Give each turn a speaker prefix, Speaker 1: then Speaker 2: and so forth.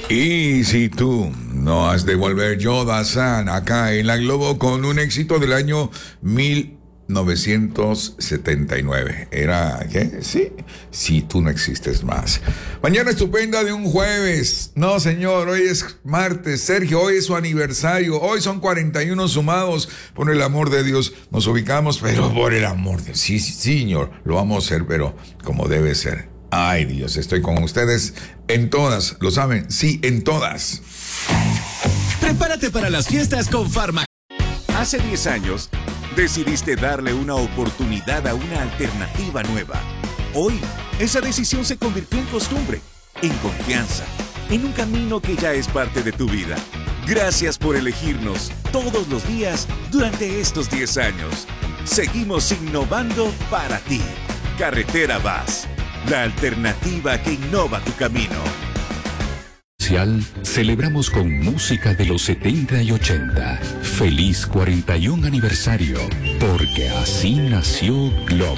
Speaker 1: Y si tú no has de volver Yoda-san acá en la Globo con un éxito del año 1979. ¿Era qué? Sí, si tú no existes más. Mañana estupenda de un jueves. No, señor, hoy es martes. Sergio, hoy es su aniversario. Hoy son 41 sumados. Por el amor de Dios, nos ubicamos, pero por el amor de Dios. Sí, señor, lo vamos a hacer, pero como debe ser. Ay, Dios, estoy con ustedes en todas, ¿lo saben? Sí, en todas.
Speaker 2: Prepárate para las fiestas con Farma.
Speaker 3: Hace 10 años, decidiste darle una oportunidad a una alternativa nueva. Hoy, esa decisión se convirtió en costumbre, en confianza, en un camino que ya es parte de tu vida. Gracias por elegirnos todos los días durante estos 10 años. Seguimos innovando para ti. Carretera Vaz, la alternativa que innova tu camino.
Speaker 4: Celebramos con música de los 70 y 80. Feliz 41 aniversario, porque así nació Globo.